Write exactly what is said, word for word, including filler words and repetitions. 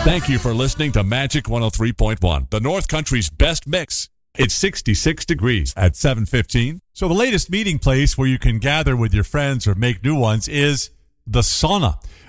Thank you for listening to Magic one oh three point one, the North Country's best mix. It's sixty-six degrees at seven fifteen. So the latest meeting place where you can gather with your friends or make new ones is the sauna.